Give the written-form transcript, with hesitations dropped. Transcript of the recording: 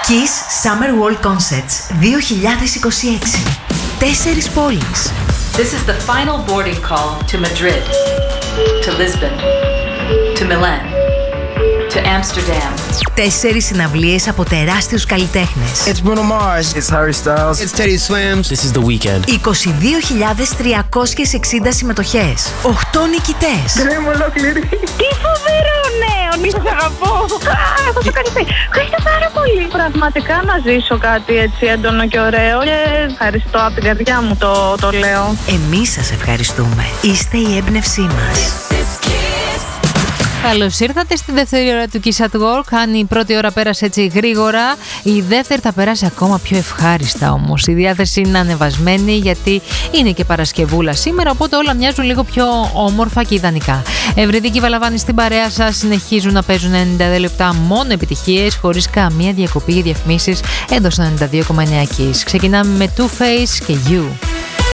Kiss Summer World Concerts 2026. 4 πόλεις. This is the final boarding call to Madrid, to Lisbon, to Milan, to Amsterdam. 4 συναυλίες από τεράστιους καλλιτέχνες. It's Bruno Mars. It's Harry Styles. It's Teddy Swims. This is The Weeknd. 22.360 συμμετοχές. 8 νικητές. Τρέμω ολόκληρη. Τι φοβερό νέο! Σας αγαπώ. Έχω το κάνει. Ευχαριστώ πάρα πολύ. Πραγματικά να ζήσω κάτι έτσι έντονο και ωραίο. Και ευχαριστώ από την καρδιά μου το λέω. Εμείς σας ευχαριστούμε. Είστε η έμπνευσή μας. Καλώς ήρθατε στη δεύτερη ώρα του Kiss at Work. Αν η πρώτη ώρα πέρασε έτσι γρήγορα, η δεύτερη θα περάσει ακόμα πιο ευχάριστα όμως. Η διάθεση είναι ανεβασμένη γιατί είναι και Παρασκευούλα σήμερα, οπότε όλα μοιάζουν λίγο πιο όμορφα και ιδανικά. Ευρυδίκη Βαλαβάνη στην παρέα σας, συνεχίζουν να παίζουν 90 λεπτά μόνο επιτυχίες, χωρίς καμία διακοπή για διαφημίσεις εδώ στο 92,9 Kiss. Ξεκινάμε με Two Face και You.